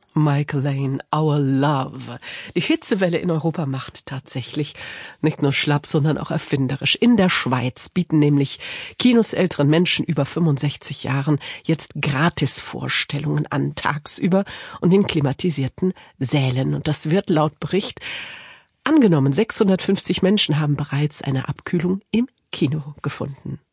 Michael Lane, Our Love. Die Hitzewelle in Europa macht tatsächlich nicht nur schlapp, sondern auch erfinderisch. In der Schweiz bieten nämlich Kinos älteren Menschen über 65 Jahren jetzt Gratisvorstellungen an, tagsüber und in klimatisierten Sälen. Und das wird laut Bericht angenommen. 650 Menschen haben bereits eine Abkühlung im Kino gefunden.